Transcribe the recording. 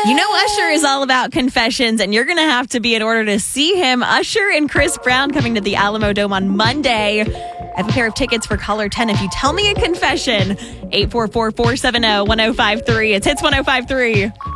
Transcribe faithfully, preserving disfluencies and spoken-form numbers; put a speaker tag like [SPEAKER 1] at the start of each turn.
[SPEAKER 1] You know Usher is all about confessions, and you're going to have to be in order to see him. Usher and Chris Brown coming to the Alamo Dome on Monday. I have a pair of tickets for Caller ten. If you tell me a confession, eight four four, four seven zero, one zero five three. It's Hits one oh five three.